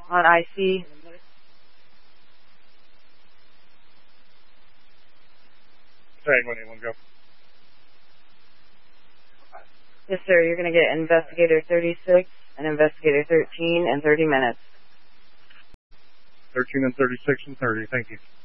on IC. Tag 181, go. Yes, sir. You're going to get Investigator 36 and Investigator 13 in 30 minutes. 13 and 36 and 30. Thank you.